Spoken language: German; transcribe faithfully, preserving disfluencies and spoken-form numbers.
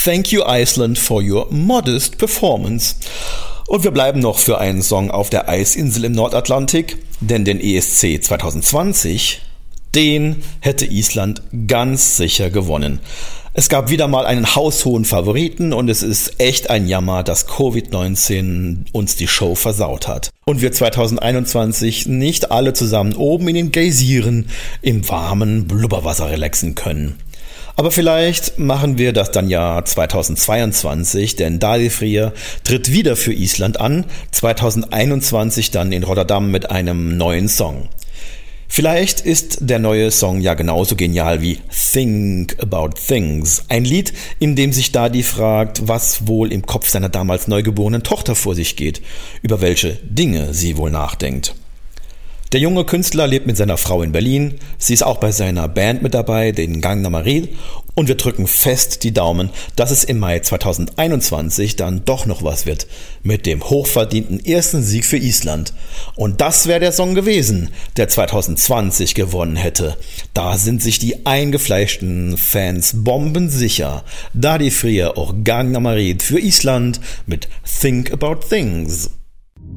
Thank you Iceland for your modest performance. Und wir bleiben noch für einen Song auf der Eisinsel im Nordatlantik, denn den E S C zwanzig zwanzig, den hätte Island ganz sicher gewonnen. Es gab wieder mal einen haushohen Favoriten und es ist echt ein Jammer, dass Covid neunzehn uns die Show versaut hat. Und wir zwanzig einundzwanzig nicht alle zusammen oben in den Geysiren im warmen Blubberwasser relaxen können. Aber vielleicht machen wir das dann ja zwanzig zweiundzwanzig, denn Daði Freyr tritt wieder für Island an, zwanzig einundzwanzig dann in Rotterdam mit einem neuen Song. Vielleicht ist der neue Song ja genauso genial wie Think About Things, ein Lied, in dem sich Daði fragt, was wohl im Kopf seiner damals neugeborenen Tochter vor sich geht, über welche Dinge sie wohl nachdenkt. Der junge Künstler lebt mit seiner Frau in Berlin, sie ist auch bei seiner Band mit dabei, den Gangnam Style, und wir drücken fest die Daumen, dass es im Mai zwanzig einundzwanzig dann doch noch was wird mit dem hochverdienten ersten Sieg für Island. Und das wäre der Song gewesen, der zwanzig zwanzig gewonnen hätte. Da sind sich die eingefleischten Fans bombensicher. Daði Freyr auch Gangnam Style für Island mit Think About Things.